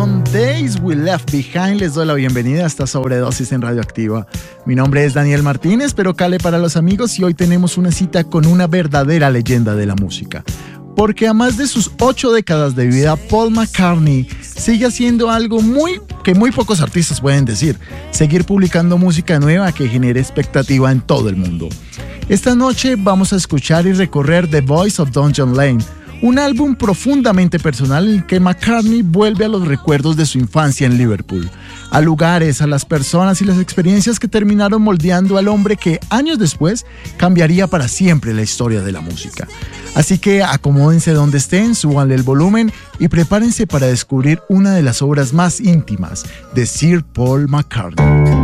canción Days We Left Behind. Les doy la bienvenida a esta sobredosis en Radioactiva. Mi nombre es Daniel Martínez, pero cale para los amigos, y hoy tenemos una cita con una verdadera leyenda de la música. Porque a más de sus 8 décadas de vida, Paul McCartney sigue haciendo algo que muy pocos artistas pueden decir: seguir publicando música nueva que genere expectativa en todo el mundo. Esta noche vamos a escuchar y recorrer The Voice of Dungeon Lane, un álbum profundamente personal en el que McCartney vuelve a los recuerdos de su infancia en Liverpool, a lugares, a las personas y las experiencias que terminaron moldeando al hombre que años después cambiaría para siempre la historia de la música. Así que acomódense donde estén, súbanle el volumen y prepárense para descubrir una de las obras más íntimas de Sir Paul McCartney.